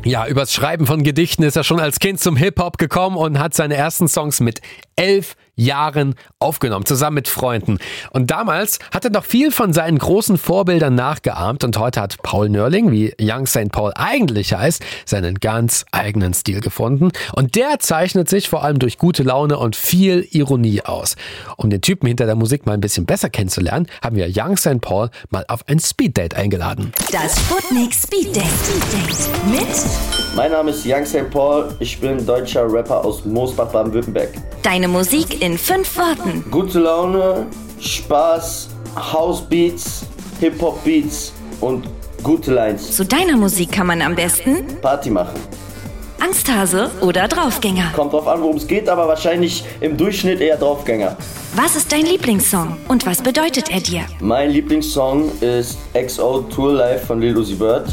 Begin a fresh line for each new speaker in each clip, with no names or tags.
Ja, übers Schreiben von Gedichten ist er schon als Kind zum Hip-Hop gekommen und hat seine ersten Songs mit 11 Jahren aufgenommen, zusammen mit Freunden. Und damals hat er noch viel von seinen großen Vorbildern nachgeahmt und heute hat Paul Nörling, wie Young St. Paul eigentlich heißt, seinen ganz eigenen Stil gefunden. Und der zeichnet sich vor allem durch gute Laune und viel Ironie aus. Um den Typen hinter der Musik mal ein bisschen besser kennenzulernen, haben wir Young St. Paul mal auf ein Speeddate eingeladen.
Das Sputnik Speeddate mit...
Mein Name ist Young St. Paul, ich bin deutscher Rapper aus Moosbach, Baden-Württemberg.
Deine Musik in 5 Worten.
Gute Laune, Spaß, Housebeats, Hip-Hop-Beats und gute Lines.
Zu deiner Musik kann man am besten
Party machen.
Angsthase oder Draufgänger.
Kommt drauf an, worum es geht, aber wahrscheinlich im Durchschnitt eher Draufgänger.
Was ist dein Lieblingssong und was bedeutet er dir?
Mein Lieblingssong ist XO Tour Life von Lil Uzi Vert.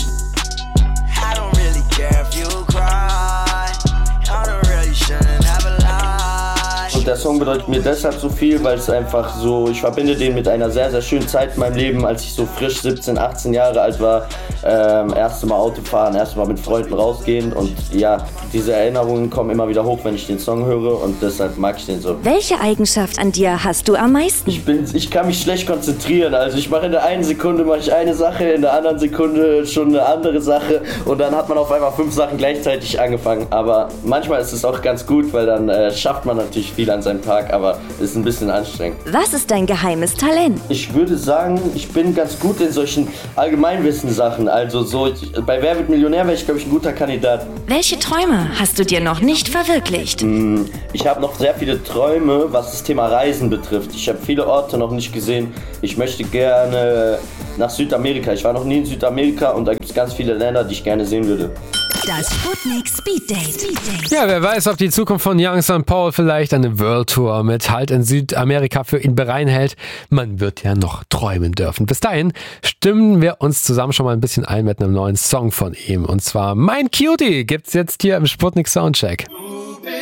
Und der Song bedeutet mir deshalb so viel, weil es einfach so, ich verbinde den mit einer sehr, sehr schönen Zeit in meinem Leben, als ich so frisch 17, 18 Jahre alt war. Erste Mal Auto fahren, erste Mal mit Freunden rausgehen und ja, diese Erinnerungen kommen immer wieder hoch, wenn ich den Song höre und deshalb mag ich den so.
Welche Eigenschaft an dir hast du am meisten?
Ich kann mich schlecht konzentrieren, also ich mache in der einen Sekunde eine Sache, in der anderen Sekunde schon eine andere Sache und dann hat man auf einmal 5 Sachen gleichzeitig angefangen, aber manchmal ist es auch ganz gut, weil dann schafft man natürlich viel an seinem Tag, aber es ist ein bisschen anstrengend.
Was ist dein geheimes Talent?
Ich würde sagen, ich bin ganz gut in solchen Allgemeinwissen-Sachen, also so, bei Wer wird Millionär wäre ich, glaube ich, ein guter Kandidat.
Welche Träume hast du dir noch nicht verwirklicht?
Ich habe noch sehr viele Träume, was das Thema Reisen betrifft. Ich habe viele Orte noch nicht gesehen. Ich möchte gerne nach Südamerika. Ich war noch nie in Südamerika und da gibt es ganz viele Länder, die ich gerne sehen würde.
Das Sputnik Speeddate.
Ja, wer weiß, ob die Zukunft von Young St. Paul vielleicht eine World Tour mit Halt in Südamerika für ihn bereinhält. Man wird ja noch träumen dürfen. Bis dahin stimmen wir uns zusammen schon mal ein bisschen ein mit einem neuen Song von ihm. Und zwar Mein Cutie gibt's jetzt hier im Sputnik Soundcheck.